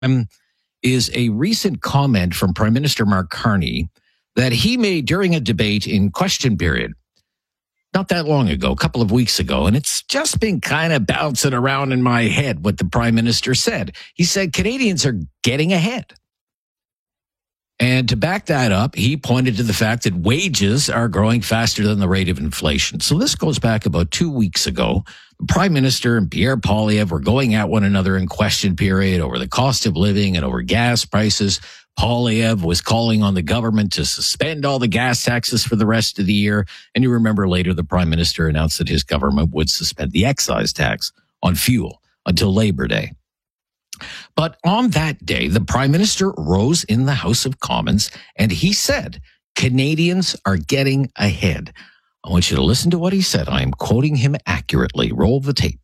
is a recent comment from Prime Minister Mark Carney that he made during a debate in Question Period not that long ago, a couple of weeks ago, and it's just been kind of bouncing around in my head what the Prime Minister said. He said Canadians are getting ahead. And to back that up, he pointed to the fact that wages are growing faster than the rate of inflation. So this goes back about 2 weeks ago. The Prime Minister and Pierre Poilievre were going at one another in Question Period over the cost of living and over gas prices. Poilievre was calling on the government to suspend all the gas taxes for the rest of the year. And you remember later the Prime Minister announced that his government would suspend the excise tax on fuel until Labor Day. But on that day, the Prime Minister rose in the House of Commons and he said, Canadians are getting ahead. I want you to listen to what he said. I am quoting him accurately. Roll the tape.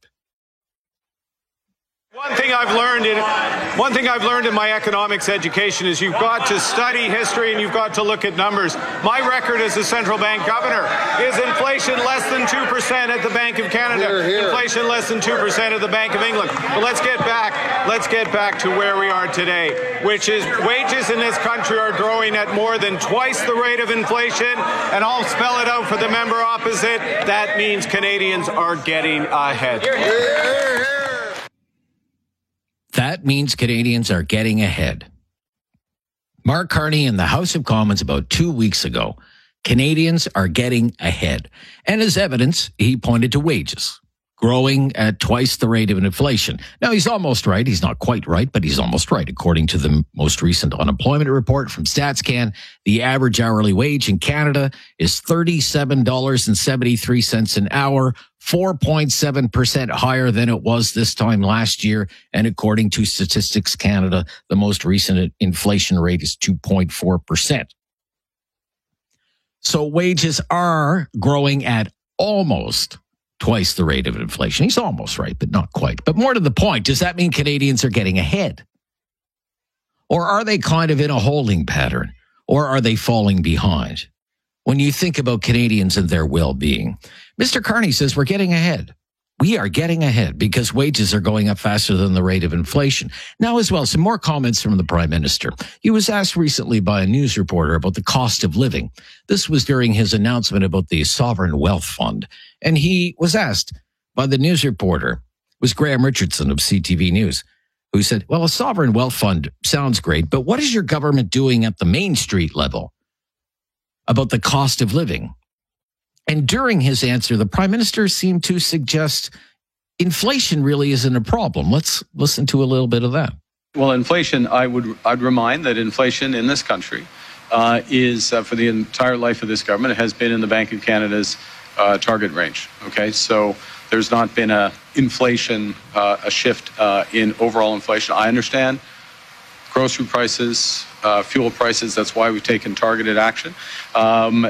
One thing I've learned in my economics education is you've got to study history and you've got to look at numbers. My record as a central bank governor is inflation less than 2% at the Bank of Canada, inflation less than 2% at the Bank of England. But let's get back to where we are today, which is wages in this country are growing at more than twice the rate of inflation, and I'll spell it out for the member opposite. That means Canadians are getting ahead. That means Canadians are getting ahead. Mark Carney in the House of Commons about 2 weeks ago. Canadians are getting ahead. And as evidence, he pointed to wages growing at twice the rate of inflation. Now, he's almost right. He's not quite right, but he's almost right. According to the most recent unemployment report from StatsCan, the average hourly wage in Canada is $37.73 an hour, 4.7% higher than it was this time last year. And according to Statistics Canada, the most recent inflation rate is 2.4%. So wages are growing at almost twice the rate of inflation. He's almost right, but not quite. But more to the point, does that mean Canadians are getting ahead? Or are they kind of in a holding pattern? Or are they falling behind? When you think about Canadians and their well-being, Mr. Carney says we're getting ahead. We are getting ahead because wages are going up faster than the rate of inflation. Now, as well, some more comments from the Prime Minister. He was asked recently by a news reporter about the cost of living. This was during his announcement about the Sovereign Wealth Fund. And he was asked by the news reporter, it was Graham Richardson of CTV News, who said, well, a Sovereign Wealth Fund sounds great, but what is your government doing at the Main Street level about the cost of living? And during his answer, the Prime Minister seemed to suggest inflation really isn't a problem. Let's listen to a little bit of that. Well, inflation, I'd remind that inflation in this country is, for the entire life of this government, it has been in the Bank of Canada's target range. Okay, so there's not been a shift in overall inflation. I understand grocery prices, fuel prices. That's why we've taken targeted action. I'm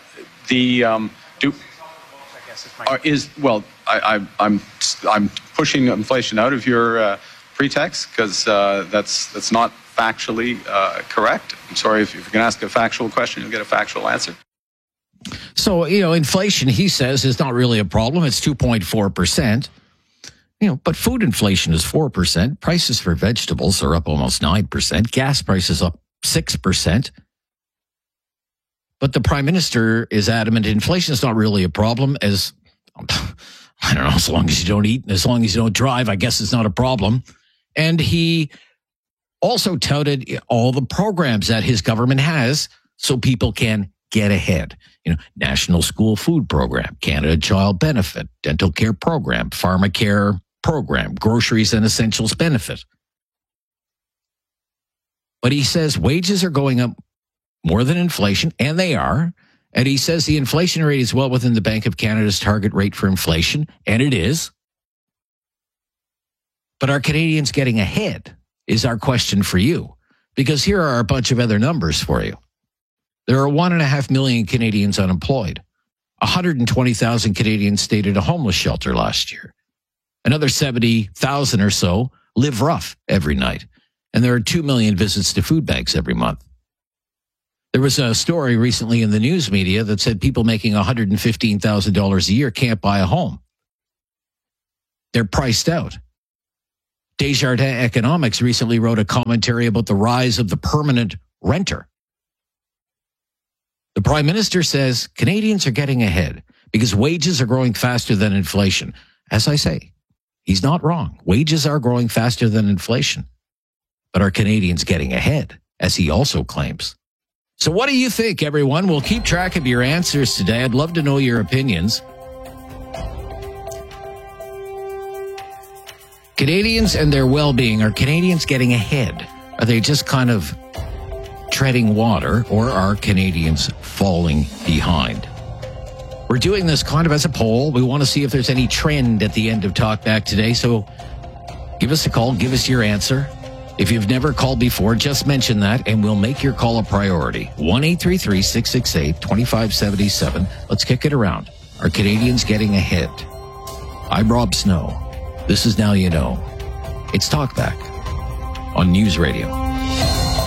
pushing inflation out of your pretext because that's not factually correct. I'm sorry, if you're going to ask a factual question, you'll get a factual answer. So, inflation, he says, is not really a problem. It's 2.4%. But food inflation is 4%. Prices for vegetables are up almost 9%. Gas prices up 6%. But the Prime Minister is adamant inflation is not really a problem as long as you don't eat and as long as you don't drive, I guess it's not a problem. And he also touted all the programs that his government has so people can get ahead. National School Food Program, Canada Child Benefit, Dental Care Program, Pharmacare Program, Groceries and Essentials Benefit. But he says wages are going up more than inflation, and they are. And he says the inflation rate is well within the Bank of Canada's target rate for inflation, and it is. But are Canadians getting ahead is our question for you, because here are a bunch of other numbers for you. There are 1.5 million Canadians unemployed. 120,000 Canadians stayed at a homeless shelter last year. Another 70,000 or so live rough every night. And there are 2 million visits to food banks every month. There was a story recently in the news media that said people making $115,000 a year can't buy a home. They're priced out. Desjardins Economics recently wrote a commentary about the rise of the permanent renter. The Prime Minister says Canadians are getting ahead because wages are growing faster than inflation. As I say, he's not wrong. Wages are growing faster than inflation. But are Canadians getting ahead, as he also claims? So what do you think, everyone? We'll keep track of your answers today. I'd love to know your opinions. Canadians and their well-being. Are Canadians getting ahead? Are they just kind of treading water, or are Canadians falling behind? We're doing this kind of as a poll. We want to see if there's any trend at the end of Talkback today. So give us a call. Give us your answer. If you've never called before, just mention that, and we'll make your call a priority. 1-833-668-2577. Let's kick it around. Are Canadians getting ahead? I'm Rob Snow. This is Now You Know. It's Talkback on News Radio.